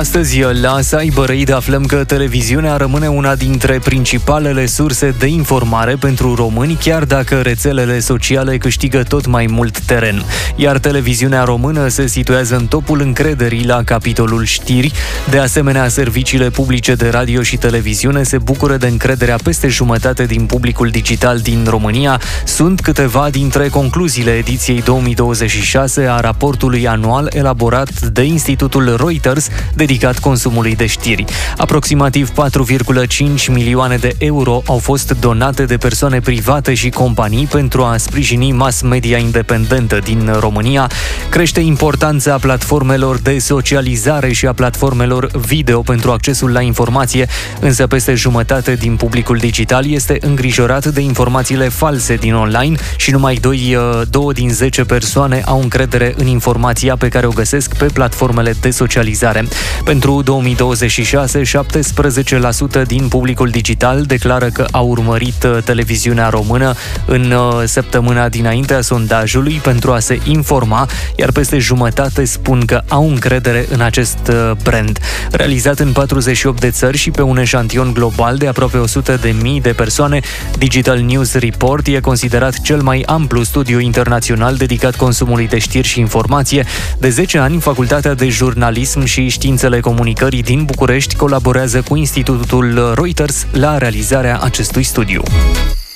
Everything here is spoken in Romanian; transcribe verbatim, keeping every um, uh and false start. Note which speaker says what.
Speaker 1: Astăzi, la Cyber aflăm că televiziunea rămâne una dintre principalele surse de informare pentru români, chiar dacă rețelele sociale câștigă tot mai mult teren. Iar televiziunea română se situează în topul încrederii la capitolul știri. De asemenea, serviciile publice de radio și televiziune se bucură de încrederea peste jumătate din publicul digital din România. Sunt câteva dintre concluziile ediției două mii douăzeci și șase a raportului anual elaborat de Institutul Reuters, dedicat consumului de știri. Aproximativ patru virgulă cinci milioane de euro au fost donate de persoane private și companii pentru a sprijini mass media independentă din România. Crește importanța platformelor de socializare și a platformelor video pentru accesul la informație, însă peste jumătate din publicul digital este îngrijorat de informațiile false din online și numai doi, două din zece persoane au încredere în informația pe care o găsesc pe platformele de socializare. Pentru două mii douăzeci și șase, șaptesprezece la sută din publicul digital declară că a urmărit televiziunea română în săptămâna dinaintea sondajului pentru a se informa, iar peste jumătate spun că au încredere în acest brand. Realizat în patruzeci și opt de țări și pe un eșantion global de aproape o sută de mii de persoane, Digital News Report e considerat cel mai amplu studiu internațional dedicat consumului de știri și informație. De zece ani, Facultatea de Jurnalism și Științele Comunicării din București colaborează cu Institutul Reuters la realizarea acestui studiu.